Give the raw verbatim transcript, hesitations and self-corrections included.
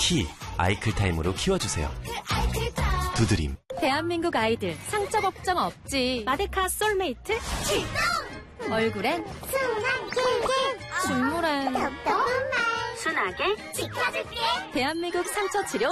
키 아이클타임으로 키워주세요. 두드림. 대한민국 아이들 상처 걱정 없지. 마데카 솔메이트 출동! 얼굴엔 순한 킬킬 중물엔 똑똑한 말 순하게 지켜줄게 대한민국 상처 치료